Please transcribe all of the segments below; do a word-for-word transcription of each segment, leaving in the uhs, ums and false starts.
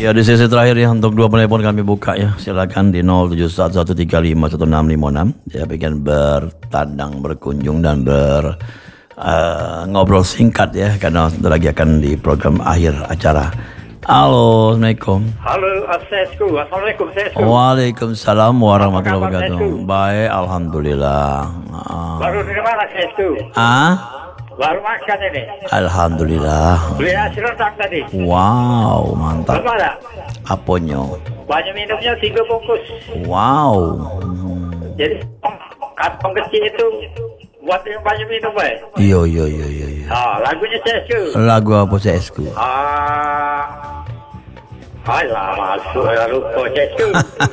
Ya, di sesi terakhir ya untuk dua telepon kami buka ya. Silakan di nol tujuh satu satu tiga lima satu enam lima enam. Ya, pengen bertandang, berkunjung dan ber uh, ngobrol singkat ya, karena sebentar lagi akan di program akhir acara. Halo, Assalamualaikum. Halo, Assesku. Assalamualaikum, Assesku. Waalaikumsalam warahmatullahi wabarakatuh. Baik, alhamdulillah. Ah. Baru dari mana, Assesku? Ah? Baru makan ini. Alhamdulillah. Beli nasi rendang tadi. Wow, mantap. Belum ada? Aponyo. Banyak minumnya tiga bungkus. Wow. Hmm. Jadi kantong kecil itu buat yang banyak minum, eh. Iya, iya, iya, iya. iya. Ah, lagunya Assesku. Lagu apa Sesku? Ah, alah masuk ya lupa Assesku.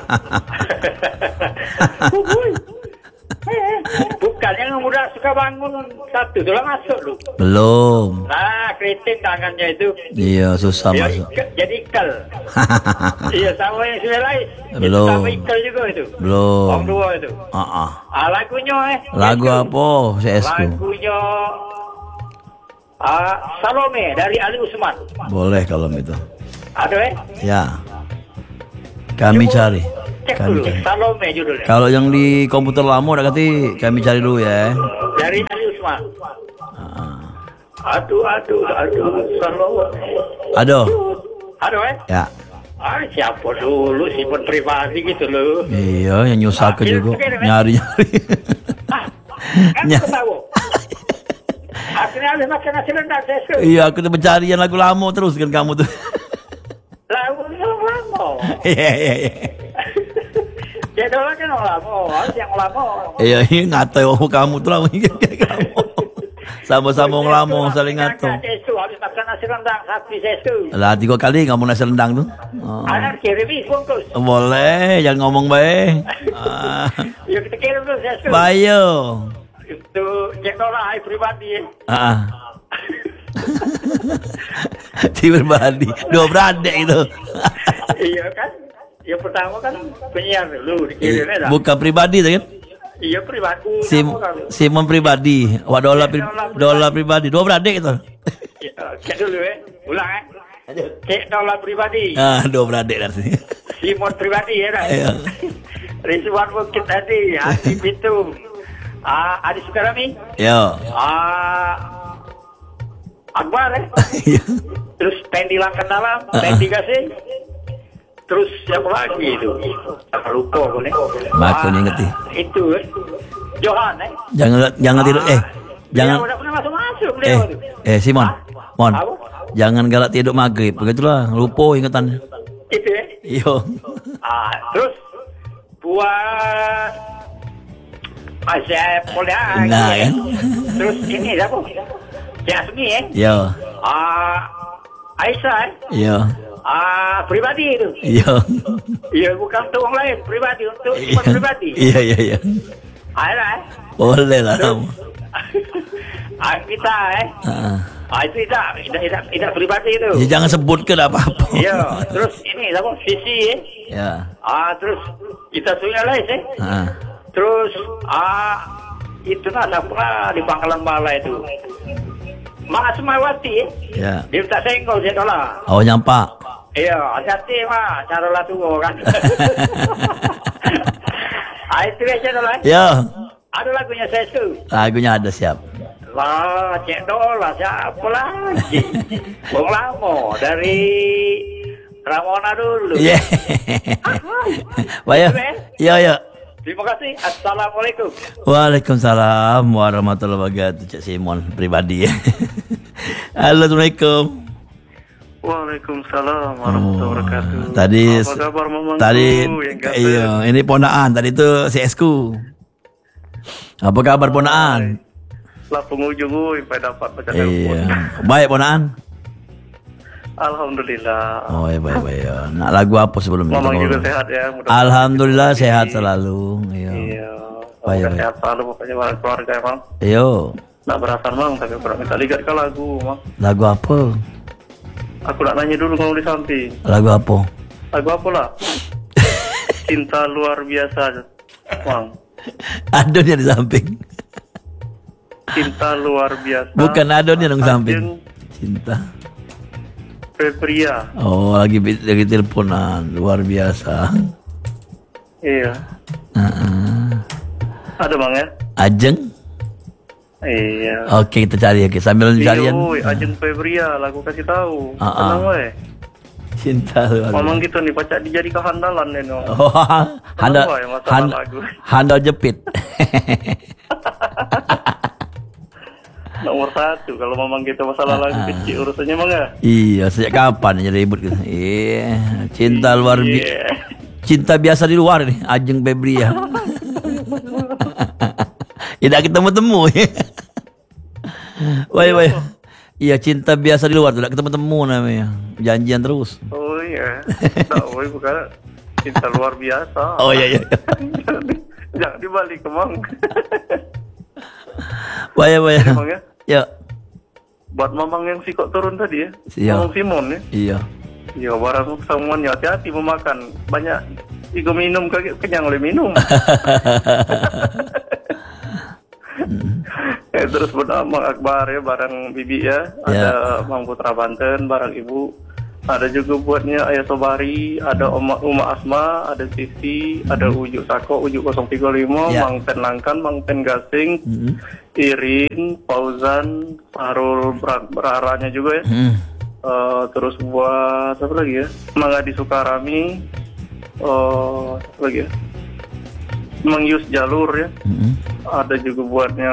Bukan yang muda suka bangun satu, sudah masuk lu. Belum. Nah, keriting tangannya itu. Iya, susah Ya, masuk. ika- jadi ikal. Iya, sama yang sudah lain. Belum. Itu sama ikal juga itu. Belum. Om dua itu. Ah, ah. Ah, lagunya eh. Lagu Itu. apa Sesku? Lagunya ah, Salome dari Ali Usman. Boleh kalau itu. Ada eh? Ya. Kami Coba cari. Cek Kami dulu. cari. Salome judulnya. Kalau yang di komputer lama udah kati kami cari dulu ya. Dari Ali Usman. Ah. Aduh, aduh, aduh, Salome. Aduh. Aduh eh? Ya. Ah, siapa dulu simpen pribadi gitu loh. Iya, yang nyusah ke Ah, juga kirim, kirim, ya. nyari-nyari. Ah, kan Ya. aku tahu. Akhirnya habis makan nasi rendang saya suka. Iya, aku tuh pencarian lagu lama terus kan kamu tuh. Lagu yang lama. Iya, iya, iya. Jadi orang kan orang lama, harus yang lama. Iya, ini ngato kamu tuh lama kamu. Sama-sama orang lama saling ngato. Saya suka habis makan nasi rendang sapi saya suka. Lah tiga kali kamu nasi rendang tuh. Oh. Anak kirimi bungkus. Boleh, jangan ngomong baik. Ah. Ya kita kirim dulu saya suka. Bayo. Itu cek dolar hai pribadi. Ah. Tiba pribadi, dua beradik itu. Iya kan? Yang pertama kan penyiar dulu dikirimnya dah. Bukan pribadi tuh kan? Iya pribadi. Sim Kamu kan? Simon pribadi, wah dolar pri dolar pribadi, dua beradik itu. Ya, cek dulu eh. Ulang eh. Cek dolar pribadi. Ah, dua beradik dari sini. Simon pribadi ya dah. Iya. Rizwan Bukit tadi, Hati Pitu. Ah, Adi Sukarami. Yo. Ah, Akbar eh. Iya. Terus Pendi Langkan Dalam, Pendi Gasing. Terus siapa lagi itu? Apa lupa aku nih. Aku nih ngerti. Itu eh. Johan eh. Jangan jangan tidur eh. Jangan Ya, udah pernah masuk-masuk eh beliau tu. eh Simon. Mon. Apa? Jangan galak tidur maghrib. Begitulah, lupa ingatan. Itu eh. Yo. Ah, terus buat Asep Polda. Nah, kan? Terus ini siapa? Jasmi eh. Yo. Ah, Aisyah eh. Yo. Ah, pribadi itu. Yo. Iya, bukan untuk orang lain, pribadi untuk simpan pribadi. Iya, iya, iya. Ayolah eh. Boleh lah kamu. Ah, kita eh. Ah. Ah, itu tidak, tidak, tidak, tidak pribadi itu. Ya, jangan sebut ke apa-apa. Iya, terus ini siapa? Visi eh. Ya. Ah, terus kita sudah lain eh. Ah. Terus ah itu nah siapa di Pangkalan Bala itu. Mak Asmawati eh. Ya. Dia tak senggol saya tolak. Oh, nyampak. Iya, hati-hati mah cara lah tua kan. Ah, itu aja dah lah. Yo. Ada lagunya saya suka. Lagunya ada siap. Lah, cek dola siapa lagi? Bong Lamo dari Ramona dulu. Iya. Bayo. Yo, yo. Terima kasih. Assalamualaikum. Waalaikumsalam warahmatullahi wabarakatuh. Cik Simon pribadi ya. Halo, Assalamualaikum. Waalaikumsalam warahmatullahi wabarakatuh. Tadi Apa kabar Mamangku tadi yang ganteng? iya, ini ponaan, tadi itu C S ku. Apa kabar ponaan? Lah pengunjung gue pada dapat baca Iya. telepon. Baik ponaan. Alhamdulillah. Oh, iya baik baik. Ya. Nak lagu apa sebelum Mamang itu? juga sehat ya. mudah-mudahan. Alhamdulillah sehat selalu. Iya. Iya. Baik, Semoga baik. sehat selalu pokoknya barang keluarga emang. Yo, Nak berasan mang tapi kurang minta ligat ke lagu mang. lagu apa? Aku nak nanya dulu kalau di samping. Lagu apa? Lagu apa lah? Cinta luar biasa mang. Adonnya di samping. Cinta luar biasa. Bukan adonnya dong samping. Ajeng Cinta. Febria. Oh, lagi lagi teleponan, luar biasa. Iya. Uh-uh. Ada bang ya? Ajeng. Iya. Oke, kita cari ya, sambil carian. Iyo, Ajeng Febria, lagu kasih tahu. Ah, ah. Tenang weh. Cinta luar biasa. Memang gitu nih, pacak dijadi kehandalan nih no. Oh, handal, Kenapa ya masalah hand- lagu? handal jepit. Nomor satu kalau memang gitu masalah lagu kecil urusannya bang ya. Iya, sejak kapan jadi ribut gitu? Iya, cinta luar biasa. Iya. Cinta biasa di luar nih, Ajeng Febria. Tidak ketemu-temu. Wah, wah. Iya, cinta biasa di luar, tidak ketemu-temu namanya. Janjian terus. Oh iya. Tahu woy, bukan cinta luar biasa. Oh iya iya. Jangan dibalik kemang. Wah, ya, wah. Ya. Bang ya. Ya. Buat mamang yang sikok turun tadi ya. Iya. Mamang Simon ya. Iya. Iya, barang semuanya hati-hati memakan. Banyak Igo minum kaget kenyang oleh minum. Ya, terus buat Mang Akbar ya, barang Bibi ya. Ada Mang Putra Banten, barang Ibu. Ada juga buatnya Ayah Sobari, ada Oma, Uma Asma, ada Sisi, hmm. ada Ujuk Sako, Ujuk nol tiga lima, ya. Mang Ten Langkan, Mang Ten Gasing, hmm. Irin, Fauzan, Sarul Ber- Beraranya juga ya. Hmm. Uh, terus buat apa lagi ya? Mang Adi Sukarami, uh, apa lagi ya? Mang Yus Jalur ya. Hmm. Ada juga buatnya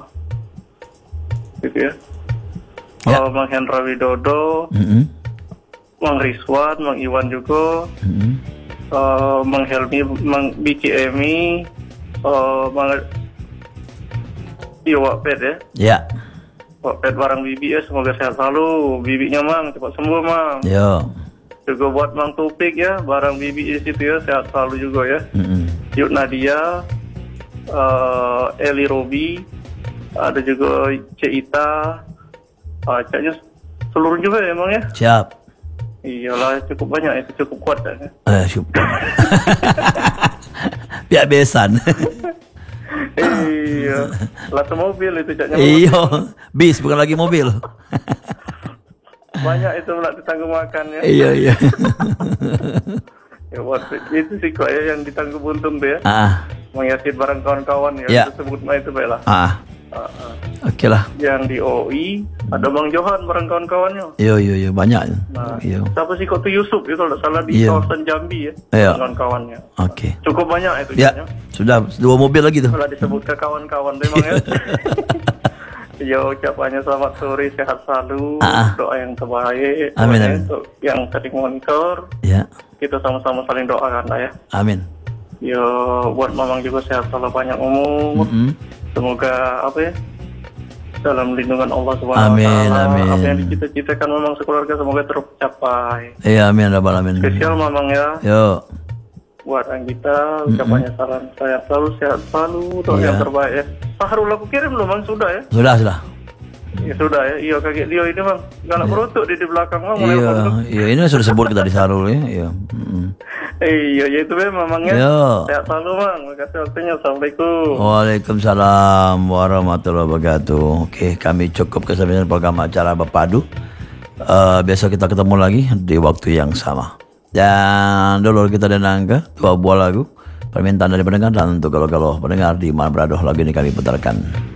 gitu ya. Ya. Uh, Mang Hendra Widodo. Hmm. Mang Rizwan, Mang Iwan juga, mm-hmm. uh, Mang Helmi, Mang Biki Emi, uh, Mang Iya Wak Pet ya. Ya. Wak Pet barang Bibi ya, semoga sehat selalu. Bibinya Mang, cepat sembuh Mang. Yo. Juga buat Mang Tupik ya, barang Bibi di situ ya, sehat selalu juga ya. Mm-hmm. Yuk Nadia, uh, Eli Robi, ada juga Ceita, uh, Caknya seluruh juga ya Mang ya. Siap. Iyalah, cukup banyak, itu cukup kuat kan. Eh, syukur. Pihak besan. Iya, latu mobil itu caknya. Iya, bis bukan lagi mobil. Banyak itu pula ditanggung makan ya. Iya, iya. Ya, waktu itu sih kok ya yang ditanggung buntung tuh ya. Ah. Mengiasin barang kawan-kawan ya. Ya. Itu sebut mah itu baiklah. Ah. Uh, uh. Oke lah. Yang di O I ada Bang Johan bareng kawan-kawannya. Iya iya iya banyak. Nah, iya. Siapa sih kok tuh Yusuf itu kalau salah di iya. kawasan Jambi ya. Iya. Kawan-kawannya. Oke. Cukup banyak itu. Ya. Jadinya. Sudah dua mobil lagi tuh. Kalau disebut ke kawan-kawan memang ya. Ya ucapannya selamat sore, sehat selalu, ah. doa yang terbaik. Amin amin. Untuk yang sering monitor. Ya. Kita sama-sama saling doakan lah ya. Amin. Ya buat mamang juga sehat selalu, panjang umur. Mm-hmm. Semoga apa ya? Dalam lindungan Allah Subhanahu wa taala. Amin. Apa yang dicita-citakan mamang sekeluarga semoga tercapai. Iya, amin rabbal alamin. Spesial mamang ya. Yo. Buat Anggita, ucapannya mm-hmm. salam saya selalu, sehat selalu, doa iya. yang terbaik ya. Sahrul aku kirim belum Bang, sudah ya? Sudah, sudah. Ya sudah ya, iya kakek Leo ini Bang, galak berutuk di, di belakang Bang. Iya, iya ini sudah sebut kita di Sarul ya. Iya. Mm-hmm. Iya, ya itu memang Bang ya. Yo. Sehat selalu Bang, makasih waktunya, Assalamualaikum. Waalaikumsalam warahmatullahi wabarakatuh. Oke, kami cukup kesampaian program acara Berpadu. Uh, besok kita ketemu lagi di waktu yang sama. Dan dulu kita dengarkan dua buah lagu permintaan dari pendengar, dan untuk kalau-kalau pendengar di mana berada lagu ini kami putarkan.